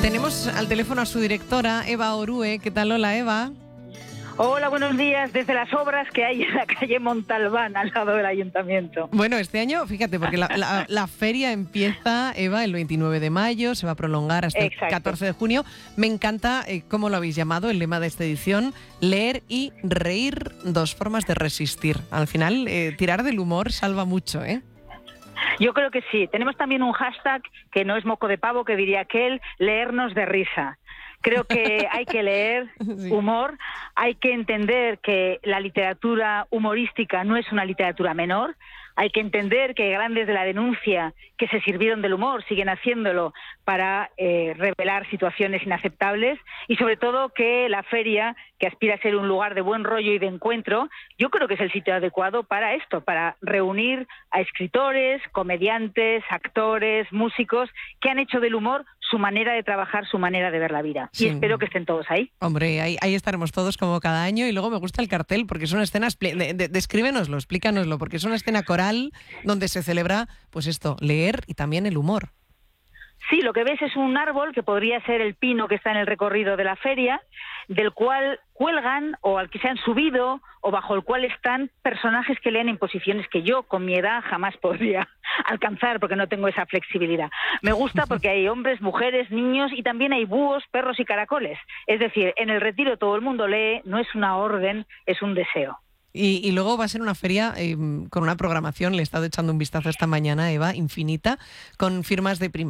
Tenemos al teléfono a su directora, Eva Orue. ¿Qué tal? Hola, Eva. Hola, buenos días. Desde las obras que hay en la calle Montalbán, al lado del ayuntamiento. Bueno, este año, fíjate, porque la feria empieza, Eva, el 29 de mayo, se va a prolongar hasta el 14 de junio. Me encanta cómo lo habéis llamado, el lema de esta edición: leer y reír, dos formas de resistir. Al final, tirar del humor salva mucho, ¿eh? Yo creo que sí. Tenemos también un hashtag que no es moco de pavo, que diría aquel: leernos de risa. Creo que hay que leer humor, hay que entender que la literatura humorística no es una literatura menor, hay que entender que grandes de la denuncia que se sirvieron del humor siguen haciéndolo para revelar situaciones inaceptables, y sobre todo que la feria, que aspira a ser un lugar de buen rollo y de encuentro, yo creo que es el sitio adecuado para esto, para reunir a escritores, comediantes, actores, músicos que han hecho del humor su manera de trabajar, su manera de ver la vida. Sí. Y espero que estén todos ahí. Hombre, ahí estaremos todos como cada año. Y luego me gusta el cartel, porque es una escena, descríbenoslo, explícanoslo, porque es una escena coral donde se celebra, pues esto, leer y también el humor. Sí, lo que ves es un árbol que podría ser el pino que está en el recorrido de la feria, del cual cuelgan o al que se han subido o bajo el cual están personajes que leen en posiciones que yo con mi edad jamás podría alcanzar porque no tengo esa flexibilidad. Me gusta porque hay hombres, mujeres, niños y también hay búhos, perros y caracoles. Es decir, en el retiro todo el mundo lee, no es una orden, es un deseo. Y luego va a ser una feria con una programación, le he estado echando un vistazo esta mañana, Eva, infinita, con firmas de primera.